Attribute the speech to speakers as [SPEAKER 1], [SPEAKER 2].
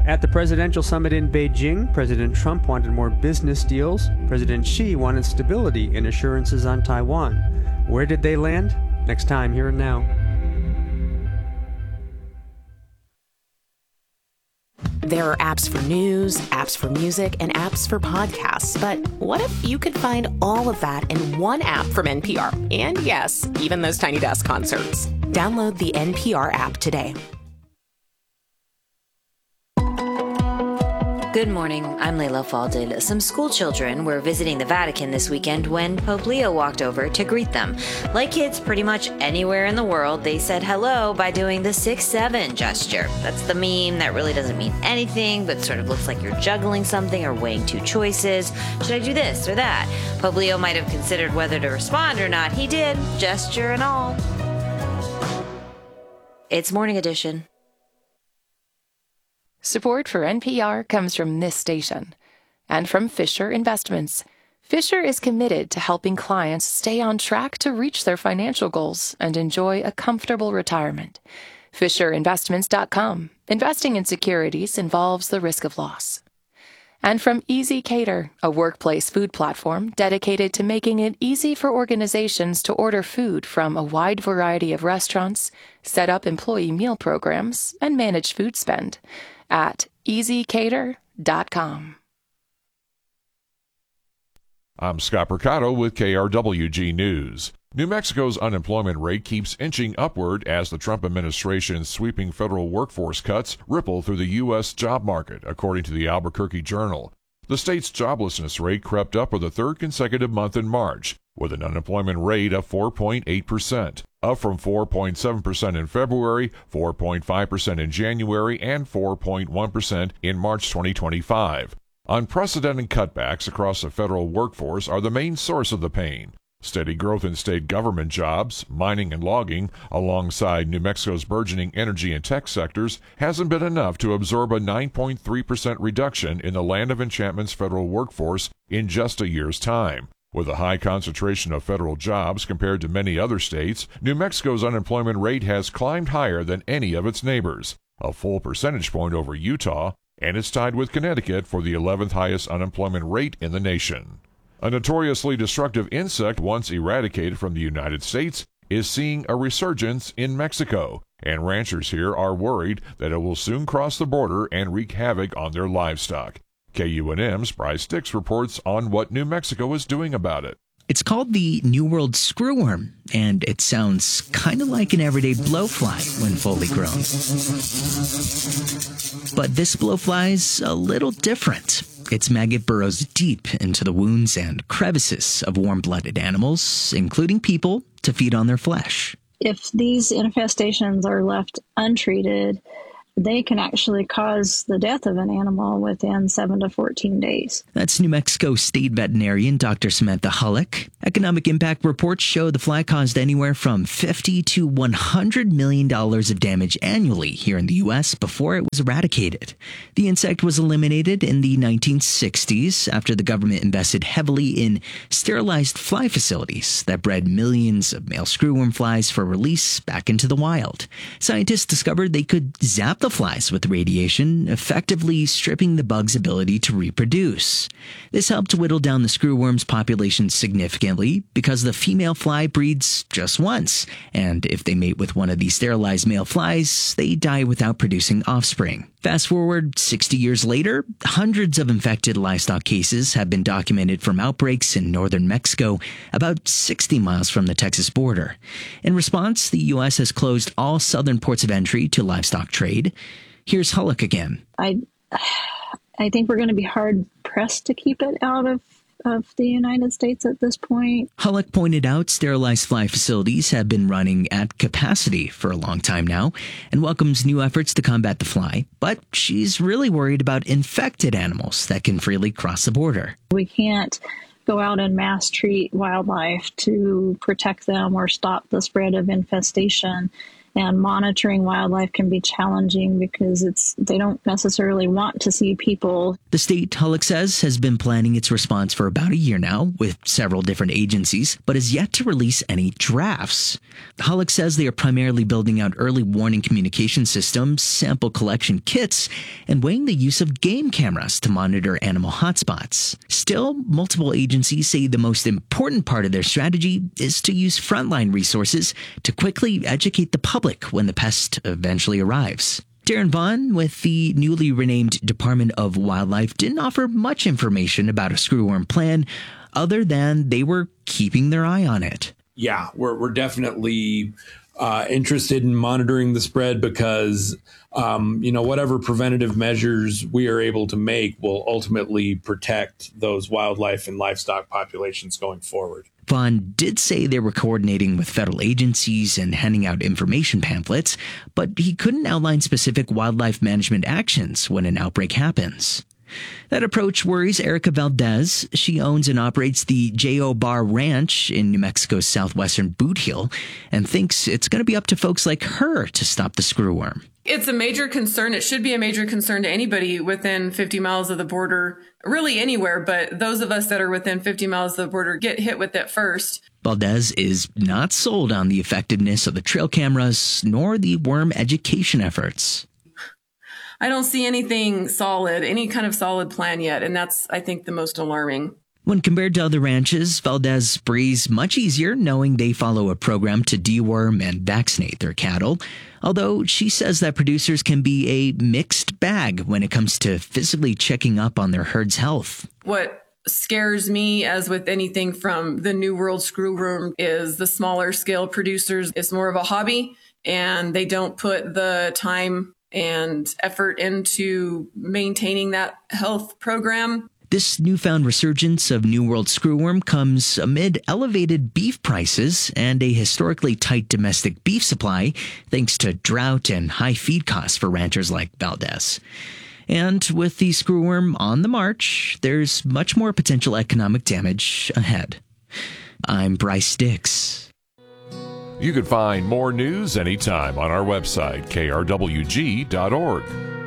[SPEAKER 1] At the presidential summit in Beijing, President Trump wanted more business deals. President Xi wanted stability and assurances on Taiwan. Where did they land? Next time, Here and Now.
[SPEAKER 2] There are apps for news, apps for music, and apps for podcasts. But what if you could find all of that in one app from NPR? And yes, even those Tiny Desk concerts. Download the NPR app today.
[SPEAKER 3] Good morning, I'm Layla Falded. Some school children were visiting the Vatican this weekend when Pope Leo walked over to greet them. Like kids pretty much anywhere in the world, they said hello by doing the 6-7 gesture. That's the meme that really doesn't mean anything, but sort of looks like you're juggling something or weighing two choices. Should I do this or that? Pope Leo might have considered whether to respond or not. He did, gesture and all. It's Morning Edition.
[SPEAKER 4] Support for NPR comes from this station and from Fisher Investments. Fisher is committed to helping clients stay on track to reach their financial goals and enjoy a comfortable retirement. FisherInvestments.com. Investing in securities involves the risk of loss. And from Easy Cater, a workplace food platform dedicated to making it easy for organizations to order food from a wide variety of restaurants, set up employee meal programs, and manage food spend at easycater.com.
[SPEAKER 5] I'm Scott Percato with KRWG News. New Mexico's unemployment rate keeps inching upward as the Trump administration's sweeping federal workforce cuts ripple through the U.S. job market, according to the Albuquerque Journal. The state's joblessness rate crept up for the third consecutive month in March, with an unemployment rate of 4.8%, up from 4.7% in February, 4.5% in January, and 4.1% in March 2025. Unprecedented cutbacks across the federal workforce are the main source of the pain. Steady growth in state government jobs, mining and logging, alongside New Mexico's burgeoning energy and tech sectors, hasn't been enough to absorb a 9.3% reduction in the Land of Enchantment's federal workforce in just a year's time. With a high concentration of federal jobs compared to many other states, New Mexico's unemployment rate has climbed higher than any of its neighbors, a full percentage point over Utah, and it's tied with Connecticut for the 11th highest unemployment rate in the nation. A notoriously destructive insect once eradicated from the United States is seeing a resurgence in Mexico, and ranchers here are worried that it will soon cross the border and wreak havoc on their livestock. KUNM's Bryce Dix reports on what New Mexico is doing about it.
[SPEAKER 6] It's called the New World screwworm, and it sounds kind of like an everyday blowfly when fully grown. But this blowfly's a little different. Its maggot burrows deep into the wounds and crevices of warm-blooded animals, including people, to feed on their flesh.
[SPEAKER 7] If these infestations are left untreated, they can actually cause the death of an animal within 7 to 14 days.
[SPEAKER 6] That's New Mexico state veterinarian Dr. Samantha Hullock. Economic impact reports show the fly caused anywhere from $50 to $100 million of damage annually here in the U.S. before it was eradicated. The insect was eliminated in the 1960s after the government invested heavily in sterilized fly facilities that bred millions of male screwworm flies for release back into the wild. Scientists discovered they could zap the flies with radiation, effectively stripping the bug's ability to reproduce. This helped whittle down the screwworm's population significantly because the female fly breeds just once, and if they mate with one of these sterilized male flies, they die without producing offspring. Fast forward 60 years later, hundreds of infected livestock cases have been documented from outbreaks in northern Mexico, about 60 miles from the Texas border. In response, the U.S. has closed all southern ports of entry to livestock trade. Here's Hullock again.
[SPEAKER 7] I think we're going to be hard-pressed to keep it out of the United States at this point.
[SPEAKER 6] Hullock pointed out sterilized fly facilities have been running at capacity for a long time now and welcomes new efforts to combat the fly, but she's really worried about infected animals that can freely cross the border.
[SPEAKER 7] We can't go out and mass treat wildlife to protect them or stop the spread of infestation And monitoring wildlife can be challenging because they don't necessarily want to see people.
[SPEAKER 6] The state, Hullock says, has been planning its response for about a year now with several different agencies, but has yet to release any drafts. Hullock says they are primarily building out early warning communication systems, sample collection kits, and weighing the use of game cameras to monitor animal hotspots. Still, multiple agencies say the most important part of their strategy is to use frontline resources to quickly educate the public when the pest eventually arrives. Darren Vaughn with the newly renamed Department of Wildlife didn't offer much information about a screwworm plan other than they were keeping their eye on it.
[SPEAKER 8] Yeah, we're definitely interested in monitoring the spread because, whatever preventative measures we are able to make will ultimately protect those wildlife and livestock populations going forward.
[SPEAKER 6] Vaughn did say they were coordinating with federal agencies and handing out information pamphlets, but he couldn't outline specific wildlife management actions when an outbreak happens. That approach worries Erica Valdez. She owns and operates the J.O. Bar Ranch in New Mexico's southwestern Bootheel and thinks it's going to be up to folks like her to stop the screwworm.
[SPEAKER 9] It's a major concern. It should be a major concern to anybody within 50 miles of the border, really anywhere, but those of us that are within 50 miles of the border get hit with it first.
[SPEAKER 6] Valdez is not sold on the effectiveness of the trail cameras nor the worm education efforts.
[SPEAKER 9] I don't see anything solid, any kind of solid plan yet, and that's, I think, the most alarming.
[SPEAKER 6] When compared to other ranches, Valdez breathes much easier knowing they follow a program to deworm and vaccinate their cattle, although she says that producers can be a mixed bag when it comes to physically checking up on their herd's health.
[SPEAKER 9] What scares me, as with anything from the New World screwworm, is the smaller scale producers. It's more of a hobby, and they don't put the time and effort into maintaining that health program.
[SPEAKER 6] This newfound resurgence of New World screwworm comes amid elevated beef prices and a historically tight domestic beef supply, thanks to drought and high feed costs for ranchers like Valdez. And with the screwworm on the march, there's much more potential economic damage ahead. I'm Bryce Dix.
[SPEAKER 5] You can find more news anytime on our website, krwg.org.